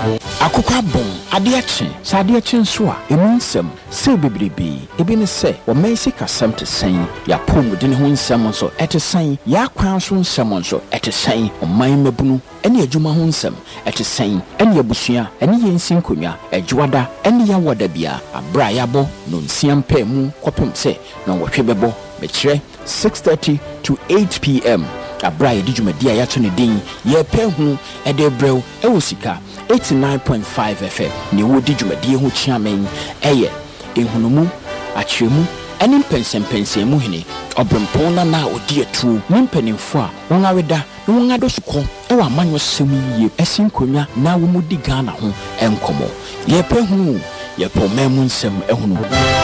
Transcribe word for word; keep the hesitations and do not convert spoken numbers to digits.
Akukwa bon adeache sa adeache nso a emu nsem se bebrebe ebi ne se wo mensi kasam te sen ya pomudi ne ho nsem nso ete sen ya kwan so nsem nso ete sen oman mabunu ene adwuma ho nsem ete sen ene abusua ene yensi nkonwa adwada ene ya wada bia abra yabo no nsiam pa mu kopem se na wohwe bebo be kire six thirty to eight p m abra yedi dwumadi a yato ne din ye pa hu ede brew e wo sika eighty-nine point five F M ne wo di dwumadi ho chiamen eye ehunumu achiremu ene pensempensem mu hene obrempon na na odi atu nimpanimfo a won aweda na won adosuko e wa manyo sem yie esinkonwa na wo mudi Ghana ho enkomo ye pa hu ye po memu nsem ehunu